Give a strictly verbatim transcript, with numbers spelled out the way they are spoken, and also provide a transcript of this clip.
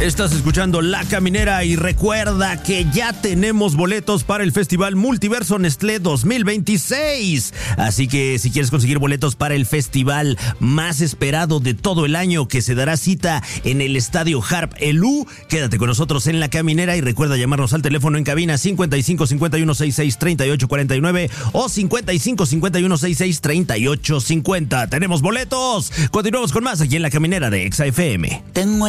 Estás escuchando La Caminera y recuerda que ya tenemos boletos para el Festival Multiverso Nestlé dos mil veintiséis. Así que si quieres conseguir boletos para el festival más esperado de todo el año, que se dará cita en el Estadio Harp Elú, quédate con nosotros en La Caminera y recuerda llamarnos al teléfono en cabina cincuenta y cinco cincuenta y uno sesenta y seis treinta y ocho cuarenta y nueve o cincuenta y cinco cincuenta y uno sesenta y seis treinta y ocho cincuenta. ¡Tenemos boletos! Continuamos con más aquí en La Caminera de Exa F M. Tengo